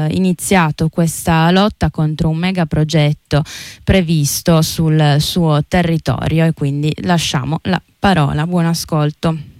iniziato questa lotta contro un megaprogetto previsto sul suo territorio, e quindi lasciamo la parola. Buon ascolto.